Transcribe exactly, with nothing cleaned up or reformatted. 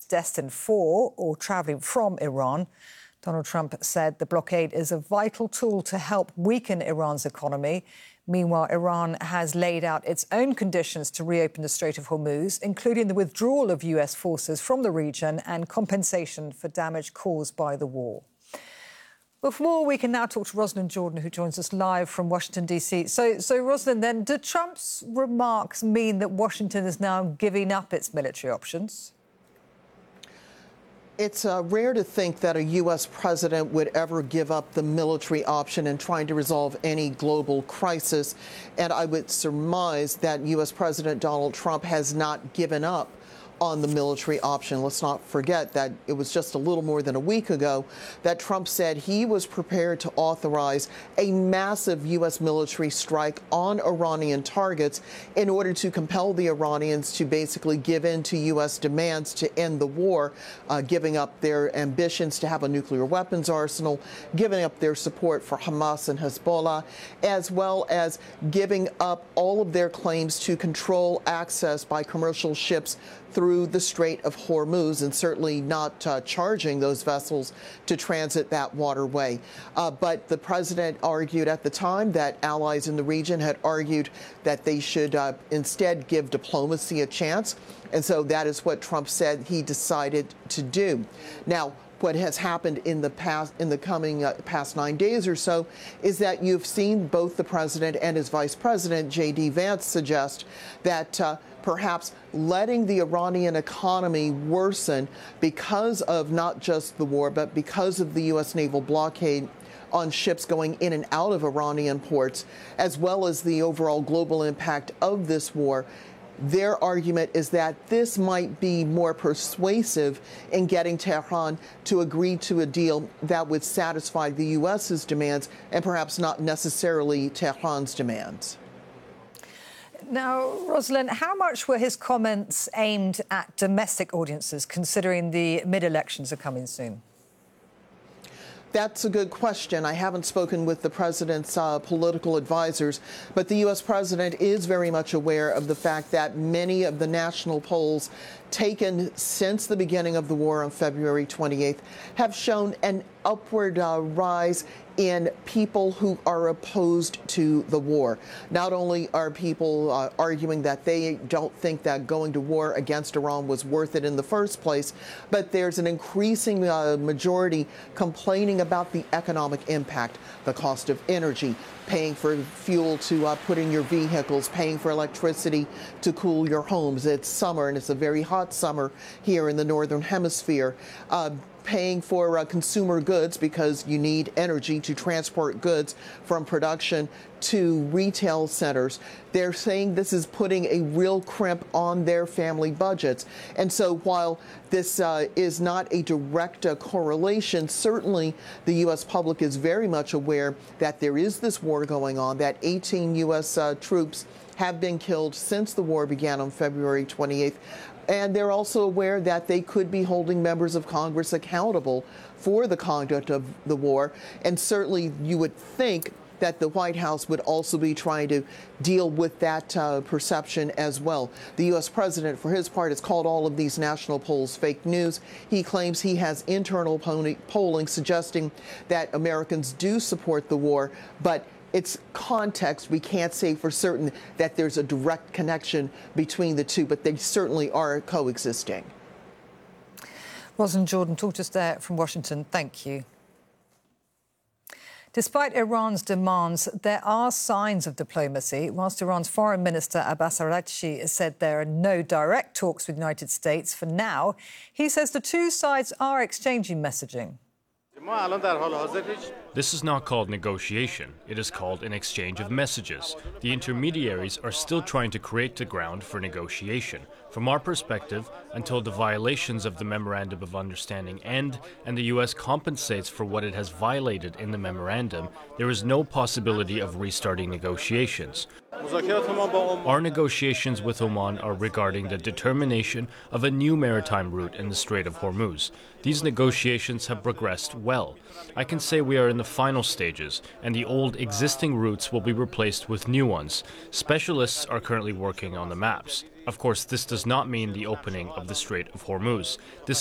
destined for or travelling from Iran. Donald Trump said the blockade is a vital tool to help weaken Iran's economy. Meanwhile, Iran has laid out its own conditions to reopen the Strait of Hormuz, including the withdrawal of U S forces from the region and compensation for damage caused by the war. Well, for more, we can now talk to Rosalind Jordan, who joins us live from Washington, D C. So, so Rosalind, then, do Trump's remarks mean that Washington is now giving up its military options? It's uh, rare to think that a U S president would ever give up the military option in trying to resolve any global crisis. And I would surmise that U S President Donald Trump has not given up on the military option. Let's not forget that it was just a little more than a week ago that Trump said he was prepared to authorize a massive U S military strike on Iranian targets in order to compel the Iranians to basically give in to U S demands to end the war, uh, giving up their ambitions to have a nuclear weapons arsenal, giving up their support for Hamas and Hezbollah, as well as giving up all of their claims to control access by commercial ships through the Strait of Hormuz, and certainly not uh, charging those vessels to transit that waterway. Uh, but the president argued at the time that allies in the region had argued that they should uh, instead give diplomacy a chance. And so that is what Trump said he decided to do. Now, what has happened in the past, in the coming uh, past nine days or so, is that you've seen both the president and his vice president, J D Vance, suggest that uh, perhaps letting the Iranian economy worsen because of not just the war, but because of the U S naval blockade on ships going in and out of Iranian ports, as well as the overall global impact of this war. Their argument is that this might be more persuasive in getting Tehran to agree to a deal that would satisfy the U S's demands and perhaps not necessarily Tehran's demands. Now, Rosalind, how much were his comments aimed at domestic audiences, considering the mid-elections are coming soon? That's a good question. I haven't spoken with the president's uh, political advisors, but the U S president is very much aware of the fact that many of the national polls taken since the beginning of the war on February twenty-eighth have shown an upward uh, rise in people who are opposed to the war. Not only are people uh, arguing that they don't think that going to war against Iran was worth it in the first place, but there's an increasing uh, majority complaining about the economic impact, the cost of energy, paying for fuel to uh, put in your vehicles, paying for electricity to cool your homes. It's summer, and it's a very hot summer here in the Northern Hemisphere. Uh, paying for uh, consumer goods because you need energy to transport goods from production to retail centers. They're saying this is putting a real crimp on their family budgets. And so while this uh, is not a direct uh, correlation, certainly the U S public is very much aware that there is this war going on, that eighteen U S uh, troops have been killed since the war began on February twenty-eighth. And they're also aware that they could be holding members of Congress accountable for the conduct of the war. And certainly you would think that the White House would also be trying to deal with that uh, perception as well. The U S president, for his part, has called all of these national polls fake news. He claims he has internal polling suggesting that Americans do support the war, but it's context. We can't say for certain that there's a direct connection between the two, but they certainly are coexisting. Rosalind Jordan talked us there from Washington. Thank you. Despite Iran's demands, there are signs of diplomacy. Whilst Iran's Foreign Minister Abbas Araghchi said there are no direct talks with the United States for now, he says the two sides are exchanging messaging. This is not called negotiation. It is called an exchange of messages. The intermediaries are still trying to create the ground for negotiation. From our perspective, until the violations of the Memorandum of Understanding end and the U S compensates for what it has violated in the memorandum, there is no possibility of restarting negotiations. Our negotiations with Oman are regarding the determination of a new maritime route in the Strait of Hormuz. These negotiations have progressed well. I can say we are in the final stages, and the old existing routes will be replaced with new ones. Specialists are currently working on the maps. Of course, this does not mean the opening of the Strait of Hormuz. This